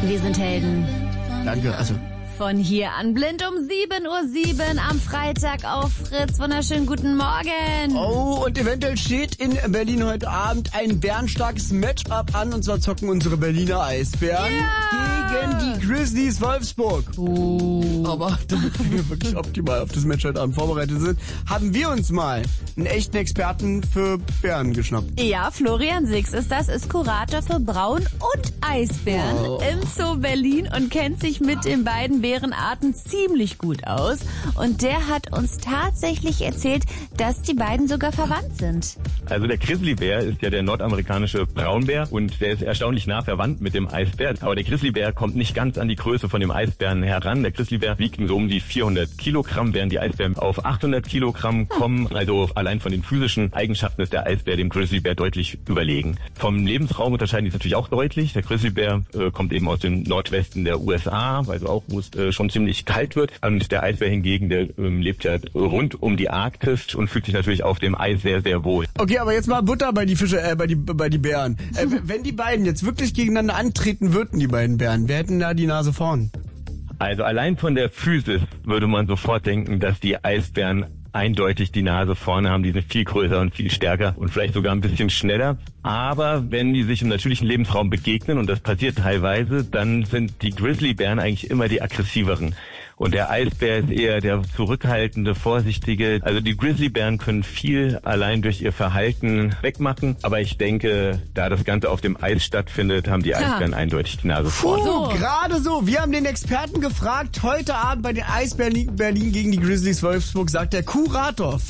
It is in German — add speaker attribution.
Speaker 1: Wir sind Helden.
Speaker 2: Danke, also.
Speaker 1: Von hier an blind um 7:07 Uhr am Freitag auf Fritz. Wunderschönen guten Morgen.
Speaker 2: Oh, und eventuell steht in Berlin heute Abend ein bärenstarkes Matchup an. Und zwar zocken unsere Berliner Eisbären gegen die Grizzlies Wolfsburg. Aber damit wir wirklich optimal auf das Match heute Abend vorbereitet sind, haben wir uns mal einen echten Experten für Bären geschnappt.
Speaker 1: Ja, Florian Six ist Kurator für Braun- und Eisbären im Zoo Berlin und kennt sich mit den beiden Bärenarten ziemlich gut aus. Und der hat uns tatsächlich erzählt, dass die beiden sogar verwandt sind.
Speaker 3: Also der Grizzlybär ist ja der nordamerikanische Braunbär und der ist erstaunlich nah verwandt mit dem Eisbär. Aber der Grizzlybär kommt nicht ganz an die Größe von dem Eisbären heran. Der Grizzlybär wiegt so um die 400 Kilogramm, während die Eisbären auf 800 Kilogramm kommen. Also allein von den physischen Eigenschaften ist der Eisbär dem Grizzlybär deutlich überlegen. Vom Lebensraum unterscheiden die sich natürlich auch deutlich. Der Grizzlybär kommt eben aus dem Nordwesten der USA, also auch, wo es schon ziemlich kalt wird. Und der Eisbär hingegen, der lebt ja rund um die Arktis und fühlt sich natürlich auf dem Eis sehr, sehr wohl.
Speaker 2: Okay, aber jetzt mal Butter bei die Fische, bei die Bären. Wenn die beiden jetzt wirklich gegeneinander antreten würden, die beiden Bären, wer hätten da die Nase vorn?
Speaker 3: Also allein von der Physis würde man sofort denken, dass die Eisbären eindeutig die Nase vorne haben. Die sind viel größer und viel stärker und vielleicht sogar ein bisschen schneller. Aber wenn die sich im natürlichen Lebensraum begegnen, und das passiert teilweise, dann sind die Grizzlybären eigentlich immer die aggressiveren. Und der Eisbär ist eher der zurückhaltende, vorsichtige. Also die Grizzlybären können viel allein durch ihr Verhalten wegmachen. Aber ich denke, da das Ganze auf dem Eis stattfindet, haben die Eisbären eindeutig die Nase vorne.
Speaker 2: So, gerade so. Wir haben den Experten gefragt, heute Abend bei den Eisbären Berlin gegen die Grizzlies Wolfsburg, sagt der Kurator